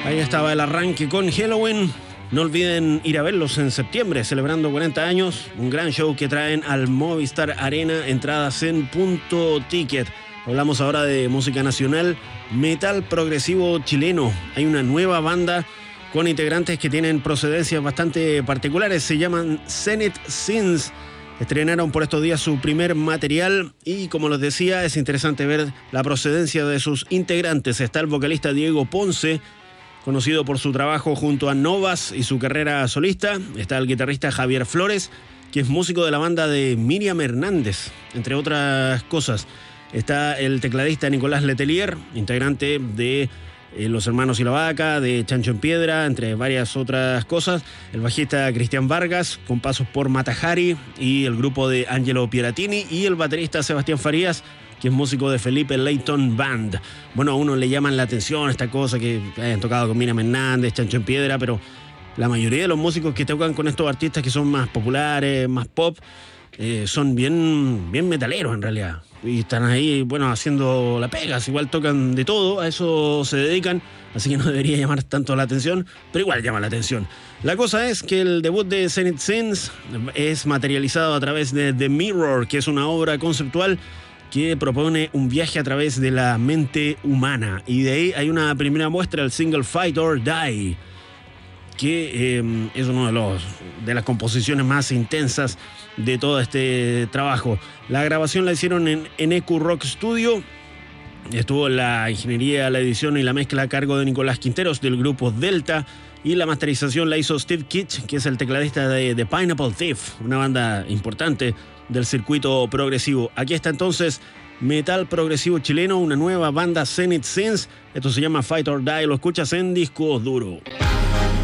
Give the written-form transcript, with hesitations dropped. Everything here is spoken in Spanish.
Ahí estaba el arranque con Helloween. No olviden ir a verlos en septiembre, celebrando 40 años. Un gran show que traen al Movistar Arena, entradas en Punto Ticket. Hablamos ahora de música nacional, metal progresivo chileno. Hay una nueva banda con integrantes que tienen procedencias bastante particulares. Se llaman Zenith Sins. Estrenaron por estos días su primer material y, como les decía, es interesante ver la procedencia de sus integrantes. Está el vocalista Diego Ponce, conocido por su trabajo junto a Novas y su carrera solista. Está el guitarrista Javier Flores, que es músico de la banda de Miriam Hernández, entre otras cosas. Está el tecladista Nicolás Letelier, integrante de Los Hermanos y la Vaca, de Chancho en Piedra, entre varias otras cosas. El bajista Cristian Vargas, con pasos por Matajari y el grupo de Angelo Pieratini. Y el baterista Sebastián Farías, que es músico de Felipe Leighton Band. Bueno, a uno le llaman la atención esta cosa que hayan tocado con Miriam Hernández, Chancho en Piedra, pero la mayoría de los músicos que tocan con estos artistas que son más populares, más pop, son bien metaleros en realidad. Y están ahí, bueno, haciendo la pega. Igual tocan de todo, a eso se dedican, así que no debería llamar tanto la atención, pero igual llama la atención. La cosa es que el debut de Zenith Sins es materializado a través de The Mirror, que es una obra conceptual que propone un viaje a través de la mente humana. Y de ahí hay una primera muestra, el single Fight or Die, que es uno de las composiciones más intensas de todo este trabajo. La grabación la hicieron en EQ Rock Studio. Estuvo la ingeniería, la edición y la mezcla a cargo de Nicolás Quinteros del grupo Delta, y la masterización la hizo Steve Kitsch, que es el tecladista de The Pineapple Thief, una banda importante del circuito progresivo. Aquí está entonces metal progresivo chileno, una nueva banda, Zenith Sins. Esto se llama Fight or Die, lo escuchas en Discos Duro.